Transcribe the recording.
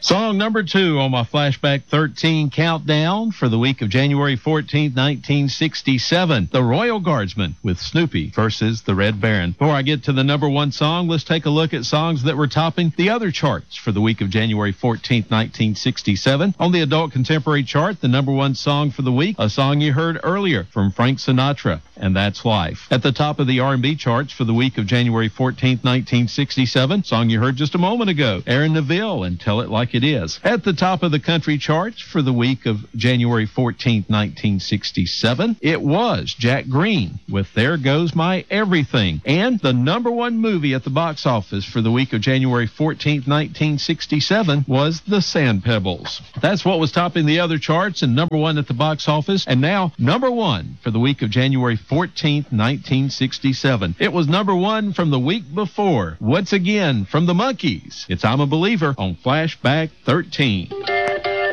Song number 2 on my Flashback 13 countdown for the week of January 14th, 1967. The Royal Guardsmen with Snoopy versus the Red Baron. Before I get to the number 1 song, let's take a look at songs that were topping the other charts for the week of January 14th, 1967. On the adult contemporary chart, the number 1 song for the week, a song you heard earlier from Frank Sinatra, and That's Life. At the top of the R&B charts for the week of January 14th, 1967, song you heard just a moment ago, Aaron Neville and Tell It Like It Is. At the top of the country charts for the week of January 14th, 1967, it was Jack Green with There Goes My Everything. And the number 1 movie at the box office for the week of January 14th, 1967 was The Sand Pebbles. That's what was topping the other charts and number 1 at the box office. And now number 1 for the week of January 14th, 1967. It was number 1 from the week before. Once again, from the Monkees, it's I'm a Believer on Flashback 13.